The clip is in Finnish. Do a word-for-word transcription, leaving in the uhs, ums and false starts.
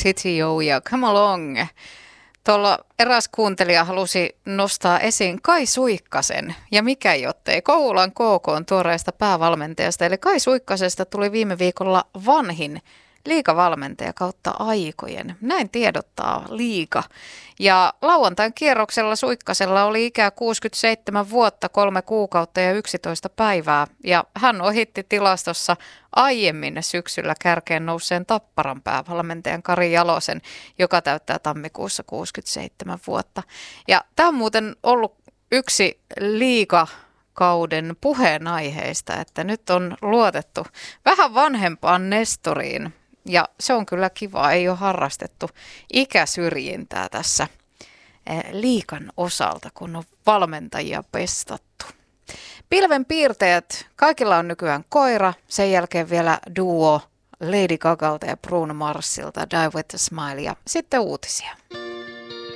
Titio ja Come Along. Tuolla eräs kuuntelija halusi nostaa esiin Kai Suikkasen, ja mikä jottei Kouvolan K K:n tuoreesta päävalmentajasta, eli Kai Suikkasesta tuli viime viikolla vanhin liigavalmentaja kautta aikojen. Näin tiedottaa Liiga. Ja lauantain kierroksella Suikkasella oli ikää kuusikymmentäseitsemän vuotta, kolme kuukautta ja yksitoista päivää. Ja hän ohitti tilastossa aiemmin syksyllä kärkeen nousseen Tapparan päävalmentajan Kari Jalosen, joka täyttää tammikuussa kuusikymmentäseitsemän vuotta. Ja tämä on muuten ollut yksi Liigakauden puheenaiheista, että nyt on luotettu vähän vanhempaan Nestoriin. Ja se on kyllä kiva, ei ole harrastettu ikäsyrjintää tässä Liigan osalta, kun on valmentajia pestattu. Pilvenpiirtäjät, kaikilla on nykyään koira, sen jälkeen vielä duo Lady Gagalta ja Bruno Marsilta Die With A Smile ja sitten uutisia.